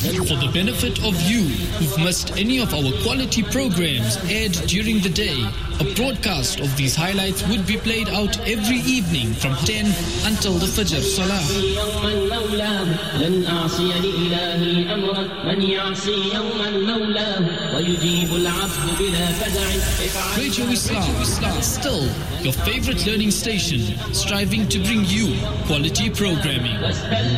For the benefit of you who've missed any of our quality programs aired during the day, a broadcast of these highlights would be played out every evening from 10 until the Fajr Salah. Radio Islam, still your favorite learning station, striving to bring you quality programming.